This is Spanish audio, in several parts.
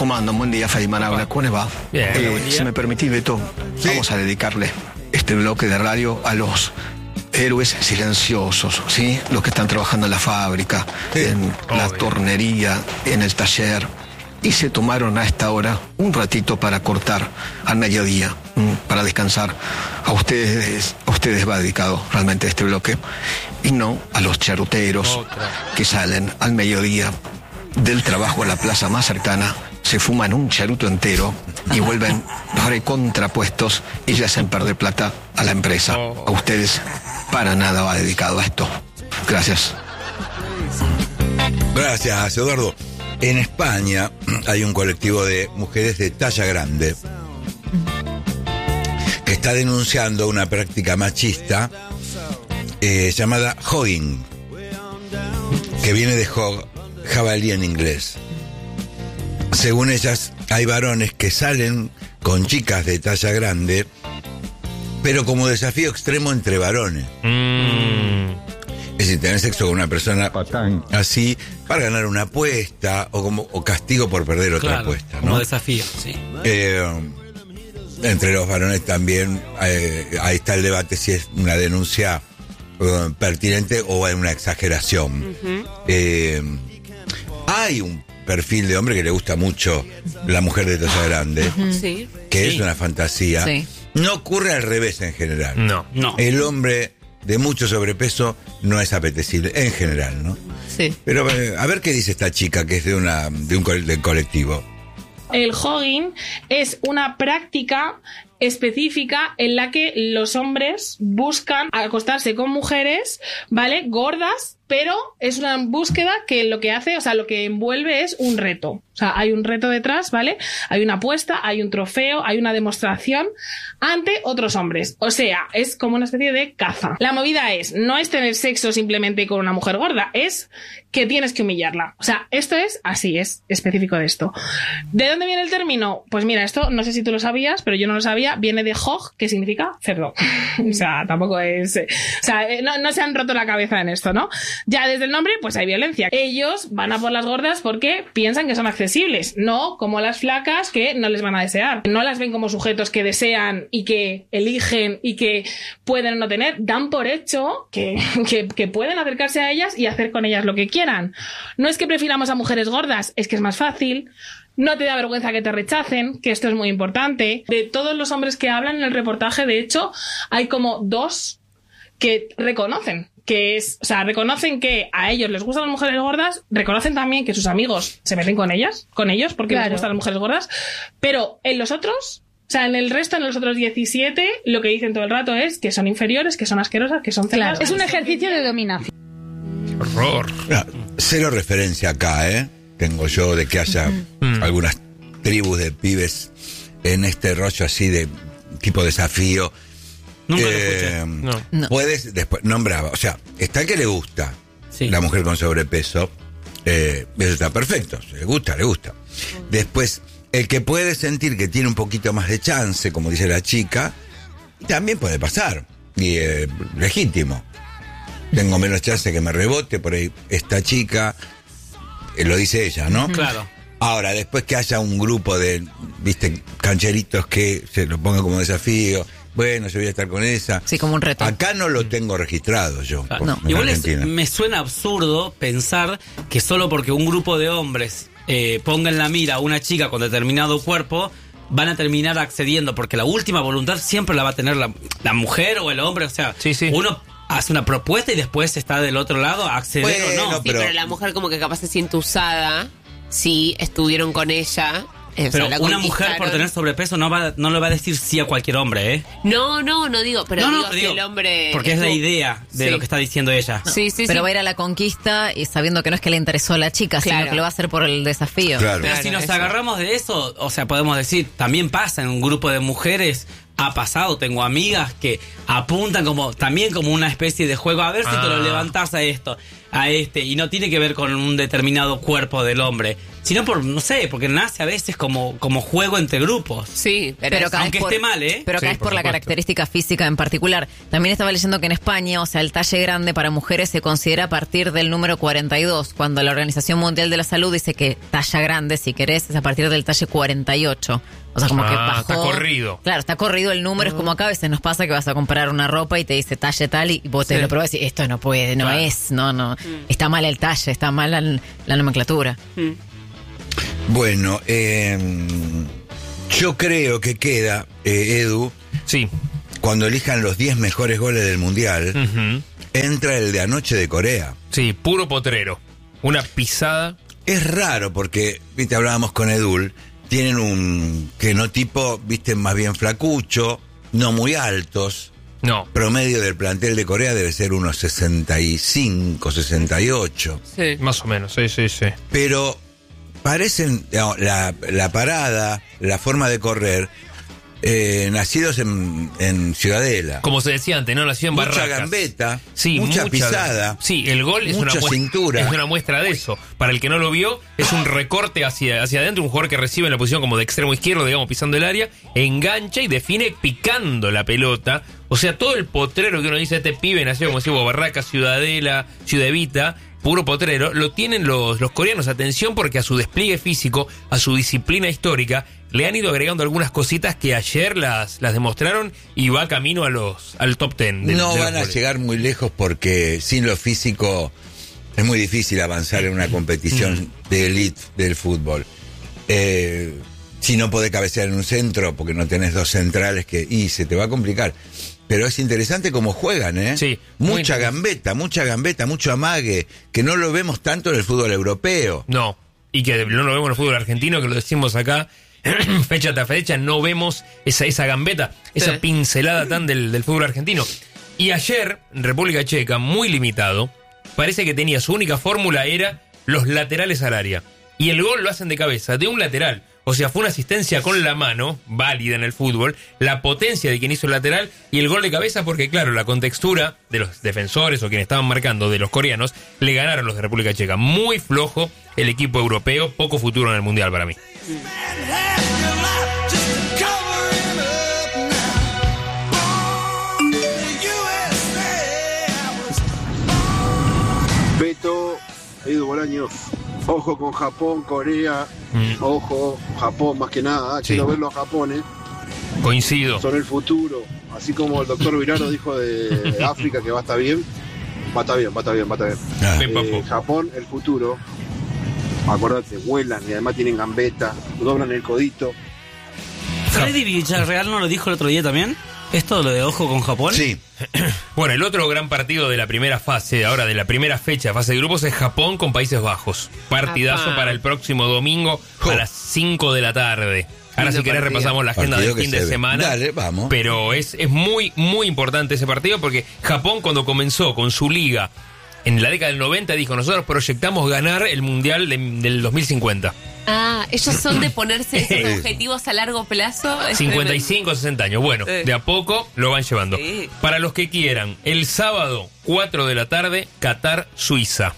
¿Cómo andan? Buen día, Fadi Manabra. ¿Cómo les va? Bien, buen día. Si me permitís, Beto, vamos a dedicarle este bloque de radio a los héroes silenciosos, ¿sí? Los que están trabajando en la fábrica, en la tornería, en el taller. Y se tomaron a esta hora un ratito para cortar al mediodía, para descansar. A ustedes va dedicado realmente este bloque. Y no a los charuteros que salen al mediodía del trabajo a la plaza más cercana, se fuman un charuto entero y vuelven recontrapuestos y le hacen perder plata a la empresa. A ustedes para nada va dedicado a esto. Gracias. Gracias, Eduardo. En España hay un colectivo de mujeres de talla grande que está denunciando una práctica machista llamada hogging, que viene de hog, jabalí en inglés. Según ellas, hay varones que salen con chicas de talla grande, pero como desafío extremo entre varones. Es decir, tener sexo con una persona así para ganar una apuesta o castigo por perder otra apuesta, ¿no? Como desafío, sí. Entre los varones también ahí está el debate si es una denuncia pertinente o es una exageración. Hay un perfil de hombre que le gusta mucho la mujer de talla grande, que es una fantasía. No ocurre al revés en general. No. El hombre de mucho sobrepeso no es apetecible en general, ¿no? Sí. Pero a ver qué dice esta chica que es del colectivo. El hogging es una práctica específica en la que los hombres buscan acostarse con mujeres, ¿vale? Gordas, pero es una búsqueda que lo que hace, o sea, lo que envuelve es un reto. O sea, hay un reto detrás, ¿vale? Hay una apuesta, hay un trofeo, hay una demostración ante otros hombres. O sea, es como una especie de caza. La movida no es tener sexo simplemente con una mujer gorda, es que tienes que humillarla. O sea, esto es así, es específico de esto. ¿De dónde viene el término? Pues mira, esto no sé si tú lo sabías, pero yo no lo sabía. Viene de hog, que significa cerdo. O sea, tampoco es... O sea, no se han roto la cabeza en esto, ¿no? Ya desde el nombre, pues hay violencia. Ellos van a por las gordas porque piensan que son accesibles, no como las flacas que no les van a desear. No las ven como sujetos que desean y que eligen y que pueden o no tener. Dan por hecho que pueden acercarse a ellas y hacer con ellas lo que quieran. No es que prefiramos a mujeres gordas, es que es más fácil. No te da vergüenza que te rechacen, que esto es muy importante. De todos los hombres que hablan en el reportaje, de hecho, hay como 2 que reconocen reconocen que a ellos les gustan las mujeres gordas, reconocen también que sus amigos se meten con ellos porque les gustan las mujeres gordas, pero en los otros, o sea, en los otros 17, lo que dicen todo el rato es que son inferiores, que son asquerosas, que son celas. Es un ejercicio de dominación. Horror. Cero referencia acá, tengo yo de que haya algunas tribus de pibes en este rollo así de tipo desafío. Nunca lo escuché. No. Puedes después nombraba, o sea, está el que le gusta la mujer con sobrepeso, eso está perfecto, le gusta. Después, el que puede sentir que tiene un poquito más de chance, como dice la chica, también puede pasar, y legítimo. Tengo menos chance que me rebote, por ahí esta chica, lo dice ella, ¿no? Claro. Ahora, después que haya un grupo de, cancheritos que se lo pongan como desafío, bueno, yo voy a estar con esa. Sí, como un reto. Acá no lo tengo registrado yo. No. Igual me suena absurdo pensar que solo porque un grupo de hombres ponga en la mira a una chica con determinado cuerpo, van a terminar accediendo, porque la última voluntad siempre la va a tener la mujer o el hombre. O sea, uno hace una propuesta y después está del otro lado a acceder o no. Sí, pero la mujer como que capaz se siente usada si estuvieron con ella. Pero una mujer por tener sobrepeso no le va a decir sí a cualquier hombre, No digo, pero digo si el hombre... Porque es la idea de lo que está diciendo ella. Sí. Pero va a ir a la conquista y sabiendo que no es que le interesó a la chica, sino que lo va a hacer por el desafío. Claro. Pero si nos agarramos de eso, o sea, podemos decir, también pasa en un grupo de mujeres, ha pasado, tengo amigas que apuntan como una especie de juego, a ver si te lo levantás a esto. a este, y no tiene que ver con un determinado cuerpo del hombre, sino por, no sé, porque nace a veces como juego entre grupos. Sí, pero aunque esté mal, ¿eh? Pero acá Sí, es por por la supuesto. característica física en particular. También estaba leyendo que en España, o sea, el talle grande para mujeres se considera a partir del número 42, cuando la Organización Mundial de la Salud dice que talla grande, si querés, es a partir del talle 48. O sea, como que bajó. Está corrido. Claro, está corrido el número. Es como acá a veces nos pasa que vas a comprar una ropa y te dice talle tal y vos te lo probás y decís, esto no puede, no Claro. es, no. Está mal el talle, está mal la nomenclatura. Bueno, yo creo que queda, Edu, Sí. cuando elijan los 10 mejores goles del Mundial, Ujú. entra el de anoche de Corea. Sí, puro potrero. Una pisada. Es raro porque, viste, hablábamos con Edul, tienen un genotipo, viste, más bien flacucho, no muy altos. No. Promedio del plantel de Corea debe ser unos 65, 68. Sí. Más o menos, sí. Pero parecen, digamos, la parada, la forma de correr, nacidos en Ciudadela. Como se decía antes, no nació en Mucha Barracas. gambeta, Sí, mucha pisada. Sí, el gol es mucha cintura. es una muestra de eso. Para el que no lo vio, es un recorte hacia adentro, un jugador que recibe en la posición como de extremo izquierdo, digamos, pisando el área, engancha y define picando la pelota. O sea, todo el potrero que uno dice, este pibe nació, como decimos, Barracas, Ciudadela, Ciudad Evita, puro potrero, lo tienen los coreanos. Atención, porque a su despliegue físico, a su disciplina histórica, le han ido agregando algunas cositas que ayer las demostraron y va camino al top 10. No van a llegar muy lejos porque sin lo físico es muy difícil avanzar en una competición de elite del fútbol. Si no podés cabecear en un centro porque no tenés dos centrales y se te va a complicar. Pero es interesante cómo juegan, ¿eh? Sí, muy mucha gambeta, mucho amague, que no lo vemos tanto en el fútbol europeo. No, y que no lo vemos en el fútbol argentino, que lo decimos acá, fecha tras fecha, no vemos esa gambeta, esa Sí. pincelada tan del fútbol argentino. Y ayer, República Checa, muy limitado, parece que tenía su única fórmula, era los laterales al área. Y el gol lo hacen de cabeza, de un lateral. O sea, fue una asistencia con la mano, válida en el fútbol, la potencia de quien hizo el lateral y el gol de cabeza porque, claro, la contextura de los defensores o quienes estaban marcando de los coreanos, le ganaron los de República Checa. Muy flojo el equipo europeo, poco futuro en el Mundial para mí. Beto, Edu Bolaño, ojo con Japón, Corea, ojo, Japón más que nada, Sí. quiero verlo a Japón, Coincido. son el futuro, así como el doctor Virano dijo de África que va a estar bien, va a estar bien. Ah. Ven, papu. Japón, el futuro, acuérdate, vuelan y además tienen gambeta, doblan el codito. ¿Freddy Villarreal no lo dijo el otro día también? ¿Esto lo de ojo con Japón? Sí, Bueno, el otro gran partido de la primera fase, ahora de la primera fecha, fase de grupos, es Japón con Países Bajos. Partidazo Apá. para el próximo domingo a las 5 de la tarde. Ahora, si Lindo querés, partido. repasamos la agenda Partido del que fin se de ve. semana. Dale, vamos. Pero es muy, muy importante ese partido porque Japón, cuando comenzó con su liga en la década del 90, dijo: nosotros proyectamos ganar el Mundial del 2050. Ah, ellos son de ponerse esos objetivos a largo plazo. Es 55, 60 años. Bueno, Sí. de a poco lo van llevando. Sí. Para los que quieran, el sábado, 4 de la tarde, Qatar, Suiza.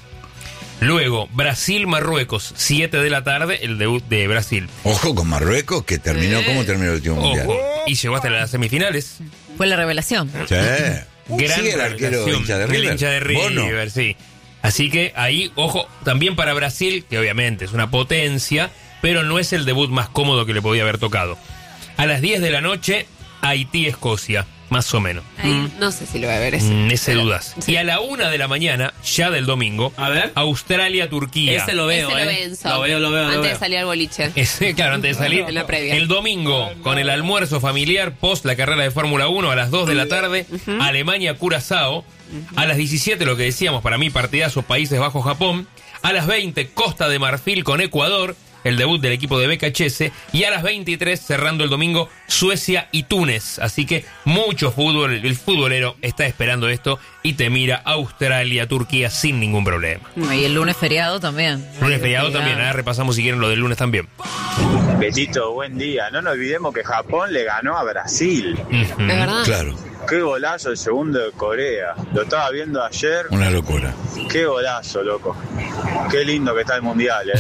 Luego, Brasil-Marruecos, 7 de la tarde, el debut de Brasil. ojo con Marruecos, que terminó, ¿cómo terminó el último mundial? Ojo. Y llegó hasta las semifinales. Fue la revelación. Sí. Gran Sigue el arquero revelación hincha de del River. hincha de Bono. River, sí. Así que ahí, ojo, también para Brasil, que obviamente es una potencia, pero no es el debut más cómodo que le podía haber tocado. A las 10 de la noche, Haití-Escocia, más o menos. Ay, no sé si lo voy a ver ese. Ese dudas. Sí. Y a la 1 de la mañana, ya del domingo, A ver. Australia-Turquía. Ese lo veo, Ese lo venzo. Lo veo. Antes de salir al boliche. Claro, antes de salir. En la previa. El domingo, con el almuerzo familiar, post la carrera de Fórmula 1, a las 2 de la tarde, Alemania-Curazao. A las 17, lo que decíamos, para mí, partidazo Países Bajos-Japón. A las 20, Costa de Marfil con Ecuador, el debut del equipo de BKHS. Y a las 23, cerrando el domingo, Suecia y Túnez. Así que mucho fútbol, el futbolero está esperando esto y te mira Australia-Turquía sin ningún problema. Y el lunes feriado también. Lunes feriado también, repasamos si quieren lo del lunes también. Betito, buen día. No nos olvidemos que Japón le ganó a Brasil. Ujú. ¿Es verdad? Claro. Qué golazo el segundo de Corea. Lo estaba viendo ayer. Una locura. Qué golazo, loco. Qué lindo que está el mundial,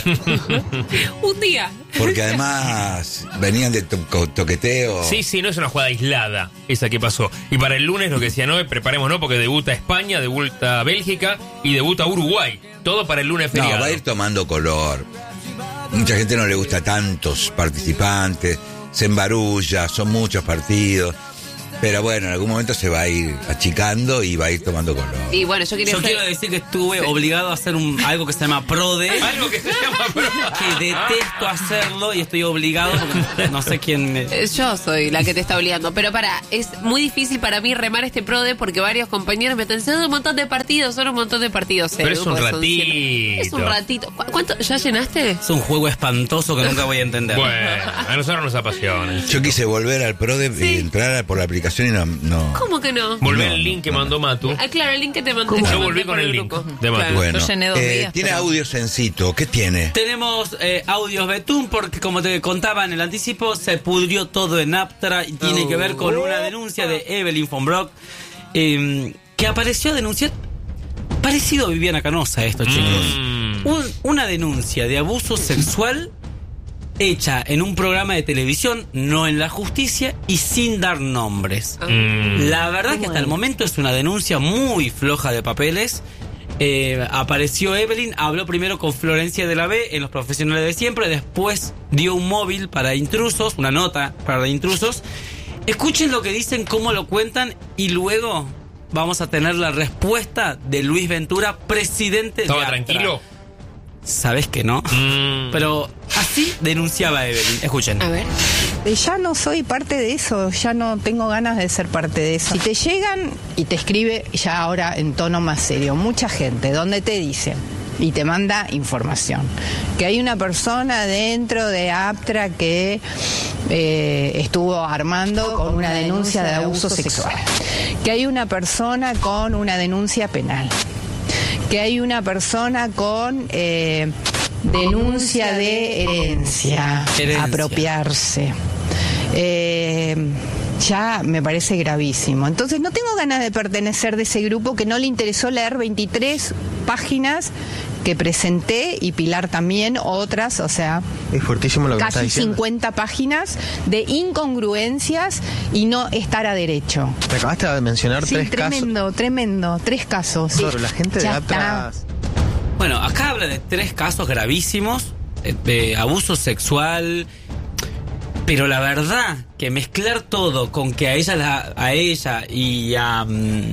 Un día. Porque además venían de toqueteo. Sí, no es una jugada aislada esa que pasó. Y para el lunes lo que decía Noé, preparémonos porque debuta España, debuta Bélgica y debuta Uruguay. Todo para el lunes feriado. No, va a ir tomando color. Mucha gente no le gusta tantos participantes, se embarulla, son muchos partidos. Pero bueno, en algún momento se va a ir achicando y va a ir tomando color. Y bueno, yo quiero decir que estuve obligado a hacer algo que se llama PRODE. Algo que se llama PRODE. Que detesto hacerlo y estoy obligado porque no sé quién es. Yo soy la que te está obligando. Pero es muy difícil para mí remar este PRODE porque varios compañeros me están diciendo un montón de partidos, son un montón de partidos. Pero es un ratito. Es un ratito. ¿Cuánto? ¿Ya llenaste? Es un juego espantoso que nunca voy a entender. Bueno, a nosotros nos apasiona. Yo quise volver al PRODE y entrar por la aplicación y no. ¿Cómo que no? Volver el link que mandó Matu. Claro, el link que te mandé. Yo volví con el link de Matu. Claro. Bueno, Yo llené 2 días. tiene audio sencito. ¿Qué tiene? Tenemos audios Betún porque como te contaba en el anticipo, se pudrió todo en Aptra y tiene que ver con una denuncia de Evelyn von Brock que apareció a denunciar, parecido a Viviana Canosa esto, chicos. Una denuncia de abuso sexual hecha en un programa de televisión, no en la justicia y sin dar nombres. La verdad que hasta el momento es una denuncia muy floja de papeles. Apareció Evelyn, habló primero con Florencia de la B en Los Profesionales de Siempre, después dio un móvil para intrusos, una nota para intrusos. Escuchen lo que dicen, cómo lo cuentan y luego vamos a tener la respuesta de Luis Ventura, presidente de ¿Estaba Aptra. tranquilo? Sabes que no, pero así denunciaba Evelyn. Escuchen. A ver. Ya no soy parte de eso, ya no tengo ganas de ser parte de eso. Si te llegan y te escribe, ya ahora en tono más serio, mucha gente, donde te dicen y te manda información, que hay una persona dentro de Aptra que estuvo armando con una denuncia de abuso sexual, que hay una persona con una denuncia penal, que hay una persona con denuncia de herencia, apropiarse. Ya me parece gravísimo. Entonces no tengo ganas de pertenecer de ese grupo que no le interesó leer 23 páginas que presenté y Pilar también, otras, o sea, es fuertísimo lo que casi está diciendo. 50 páginas de incongruencias y no estar a derecho. Me acabaste de mencionar Sí, 3 casos. tremendo, 3 casos. Sobre la gente de Ya Aptra. Bueno, acá habla de 3 casos gravísimos de abuso sexual, pero la verdad que mezclar todo con que a ella y a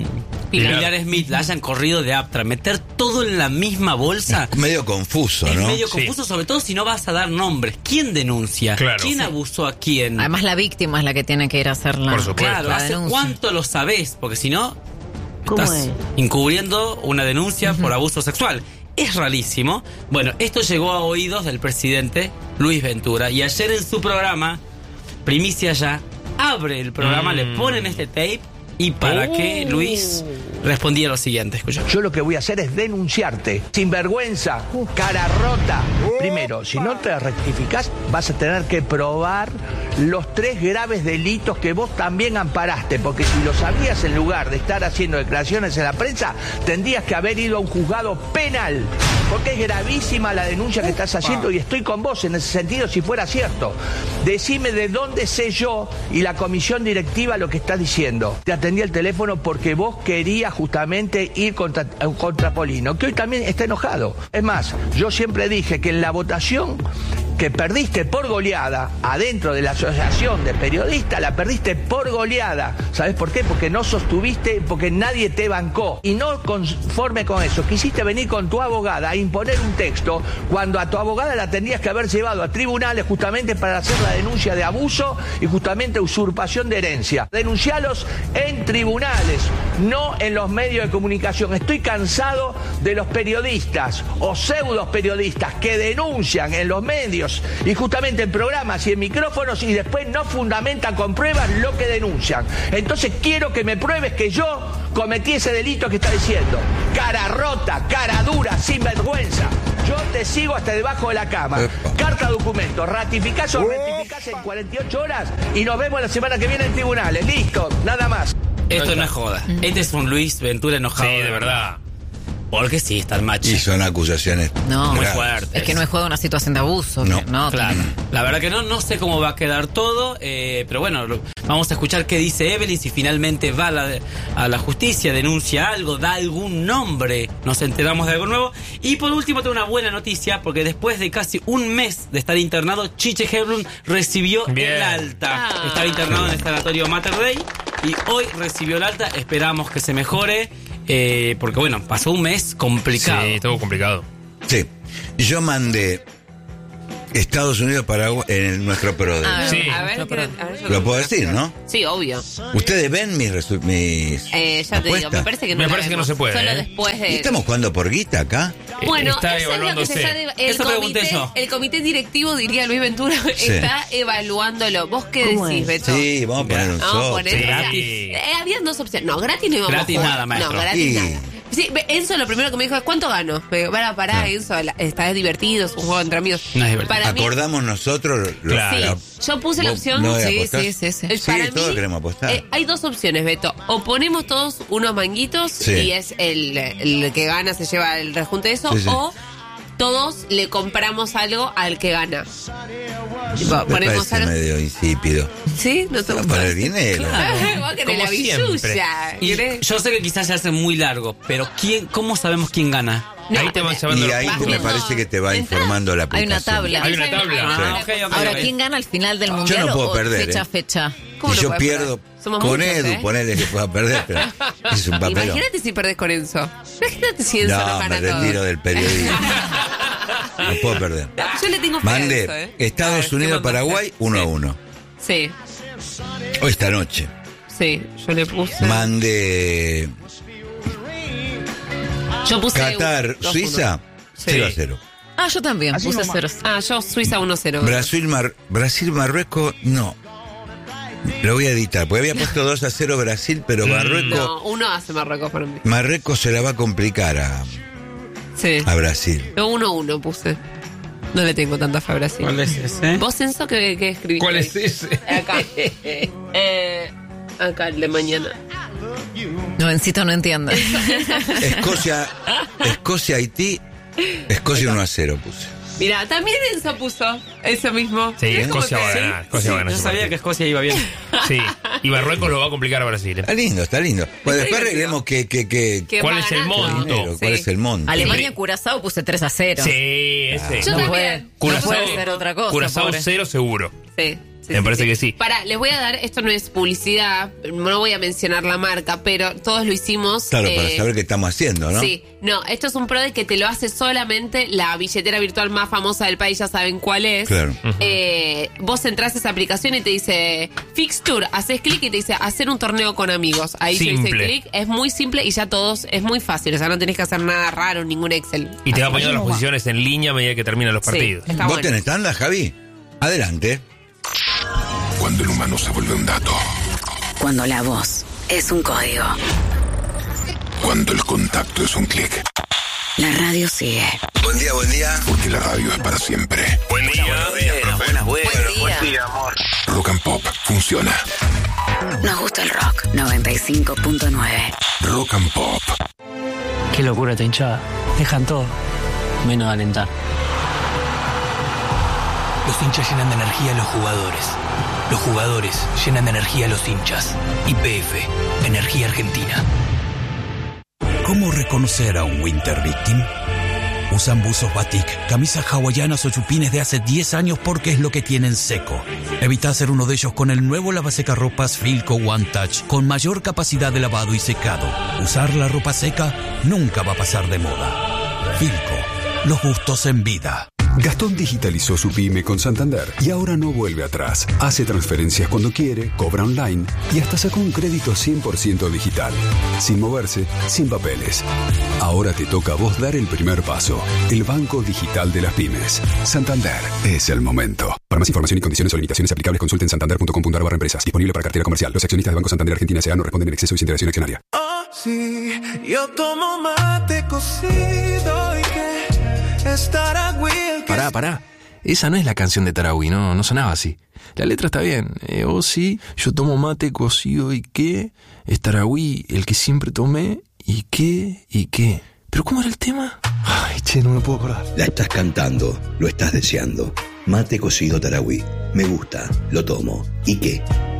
Pilar Smith la hayan corrido de Aptra, meter todo en la misma bolsa, Es medio confuso, es ¿no? medio confuso, sobre todo si no vas a dar nombres. ¿Quién denuncia? Claro. ¿Quién abusó a quién? Además, la víctima es la que tiene que ir a hacer la, Por supuesto. Claro, la ¿hace denuncia. cuánto lo sabés? Porque si no, ¿Cómo estás es? encubriendo una denuncia por abuso sexual. Es rarísimo. Bueno, esto llegó a oídos del presidente Luis Ventura y ayer en su programa, Primicia Ya, abre el programa, le ponen este tape y para que Luis respondía lo siguiente. Escucha. Yo lo que voy a hacer es denunciarte. Sin vergüenza, cara rota. Primero, si no te rectificás, vas a tener que probar los 3 graves delitos que vos también amparaste. Porque si lo sabías, en lugar de estar haciendo declaraciones en la prensa, tendrías que haber ido a un juzgado penal. Porque es gravísima la denuncia que estás haciendo y estoy con vos en ese sentido si fuera cierto. Decime de dónde sé yo y la comisión directiva lo que estás diciendo. Te atendí el teléfono porque vos querías justamente ir contra Polino, que hoy también está enojado. Es más, yo siempre dije que en la votación que perdiste por goleada adentro de la asociación de periodistas, la perdiste por goleada. ¿Sabes por qué? Porque no sostuviste, porque nadie te bancó. Y no conforme con eso, quisiste venir con tu abogada a imponer un texto cuando a tu abogada la tendrías que haber llevado a tribunales justamente para hacer la denuncia de abuso y justamente usurpación de herencia. Denuncialos en tribunales, no en los medios de comunicación. Estoy cansado de los periodistas o pseudos periodistas que denuncian en los medios y justamente en programas y en micrófonos y después no fundamentan con pruebas lo que denuncian. Entonces quiero que me pruebes que yo cometí ese delito que está diciendo. Cara rota, cara dura, sin vergüenza. Yo te sigo hasta debajo de la cama. Carta documento, ratificás o rectificás en 48 horas y nos vemos la semana que viene en tribunales. Listo, nada más. Esto no es joda. Este es un Luis Ventura enojado. Sí, de verdad. Porque sí, está el macho. Y son acusaciones muy graves. fuertes. Es que no es juego de una situación de abuso. No. Claro. La verdad que no sé cómo va a quedar todo, pero bueno, vamos a escuchar qué dice Evelyn, si finalmente va a la justicia, denuncia algo, da algún nombre, nos enteramos de algo nuevo. Y por último tengo una buena noticia, porque después de casi un mes de estar internado, Chiche Helblum recibió el alta. Estaba internado en el sanatorio Mater Dei y hoy recibió el alta, esperamos que se mejore. Porque bueno, pasó un mes complicado. Sí, todo complicado. Sí, yo mandé Estados Unidos, Paraguay en nuestro PRODE. Sí. A ver, lo puedo decir, ¿no? Sí, obvio. ¿Ustedes ven mis ya te digo, me parece que no. Me parece que no se puede. Solo después de. ¿Y estamos jugando por guita acá? Bueno, está eso evaluándose. es lo que se está el comité directivo, diría Luis Ventura, está evaluándolo. ¿Vos qué decís, Beto? Sí, vamos a poner un software. Gratis. Habían dos opciones. No, gratis no íbamos gratis a jugar. Nada, maestro. No, gratis nada. Sí, Enzo lo primero que me dijo es ¿cuánto gano? Me digo, pará, Enzo, está divertido, es un juego entre amigos. No es divertido. Para mí, ¿acordamos nosotros? Claro. sí, yo puse la opción. ¿No Sí, Para todos mí, queremos apostar. hay dos opciones, Beto. O ponemos todos unos manguitos y es el que gana se lleva el rejunte de eso, o todos le compramos algo al que gana. Tipo, Me ponemos parece medio insípido. ¿Sí? No te Vamos a poner dinero. Vos querés Como la billulla. Y yo sé que quizás se hace muy largo, pero ¿cómo sabemos quién gana? Ahí te van llamando. Y ahí me parece que te va informando la Hay una aplicación. tabla. Hay una tabla. Ahora, ¿quién gana al final del mundial? Yo no puedo o perder, fecha? ¿Cómo Y no yo podés pierdo perder? Somos con muchos, Edu, ponele que pueda perder, pero es un papelón. Imagínate si perdés con Enzo. Imagínate si Enzo no No, gana me todo. retiro del periodismo. No puedo perder. Yo le tengo fe a Mandé Enzo, Estados Unidos, Paraguay 1-1. Sí, Hoy esta noche. sí, yo le puse. Mandé Yo puse Qatar, 2-1. Suiza Sí. 0-0. Ah, yo también, puse 0. Yo Suiza 1-0. Brasil, Marruecos, no. Lo voy a editar, porque había puesto 2-0 Brasil, pero Marruecos, No, uno hace Marruecos para mí. Marruecos se la va a complicar Sí. a Brasil. Yo 1-1 puse. No le tengo tanta fe a Brasil. ¿Cuál es ese? ¿Vos, Enzo, qué escribiste? ¿Cuál es ese? Acá. Acá, el de mañana. No, Encito no entiende. Escocia, Haití, Escocia 1-0 puse. Mira, también Enzo puso eso mismo. Sí, Mirá cómo Escocia va a que- ganar. Escocia va a ganar Yo ese sabía partido. que Escocia iba bien. Sí, y Marruecos lo va a complicar a Brasil. Está lindo, está lindo. Pues después divertido. arreglemos que ¿Cuál va es el ganando. monto? dinero, cuál Sí. es el monto. Alemania, Curazao puse 3-0. Sí, ese. Yo No también. puede, no Curazao, puede ser otra cosa. Curazao pobre. 0 seguro. Sí. Me parece que sí. Pará, les voy a dar, esto no es publicidad, no voy a mencionar la marca, pero todos lo hicimos. Claro, para saber qué estamos haciendo, ¿no? Sí, no, esto es un PRODE que te lo hace solamente la billetera virtual más famosa del país, ya saben cuál es. Claro. Vos entras a esa aplicación y te dice Fixture, haces clic y te dice hacer un torneo con amigos. Ahí se dice Simple. clic, es muy simple y ya todos, es muy fácil, o sea, no tenés que hacer nada raro, ningún Excel. Y te va Así poniendo que- las posiciones en línea a medida que terminan los Sí, partidos. está ¿Vos bueno. tenés tanda, Javi? Adelante. Cuando el humano se vuelve un dato. Cuando la voz es un código. Cuando el contacto es un clic. La radio sigue. Buen día, buen día. Porque la radio es para siempre. Buen día. Buen día. Rock and Pop funciona. Nos gusta el rock. 95.9. Rock and Pop. Qué locura esta hinchada. Dejan todo, menos alentar. Los hinchas llenan de energía a los jugadores. Los jugadores llenan de energía a los hinchas. YPF, Energía Argentina. ¿Cómo reconocer a un Winter Victim? Usan buzos batik, camisas hawaianas o chupines de hace 10 años porque es lo que tienen seco. Evita ser uno de ellos con el nuevo lavasecarropas Filco One Touch, con mayor capacidad de lavado y secado. Usar la ropa seca nunca va a pasar de moda. Filco, los gustos en vida. Gastón digitalizó su pyme con Santander y ahora no vuelve atrás. Hace transferencias cuando quiere, cobra online y hasta sacó un crédito 100% digital. Sin moverse, sin papeles. Ahora te toca a vos dar el primer paso. El banco digital de las pymes. Santander es el momento. Para más información y condiciones o limitaciones aplicables, consulten santander.com.ar/empresas. Disponible para cartera comercial. Los accionistas de Banco Santander Argentina S.A. no responden en exceso y sin interacción accionaria. Sí, yo tomo mate cocido y que estará Will. Pará. Esa no es la canción de Tarahui, no sonaba así. La letra está bien. Oh sí, yo tomo mate cocido y qué, es Tarahui, el que siempre tomé, y qué. ¿Pero cómo era el tema? Ay, che, no me puedo acordar. La estás cantando, lo estás deseando. Mate cocido Tarahui. Me gusta, lo tomo. ¿Y qué?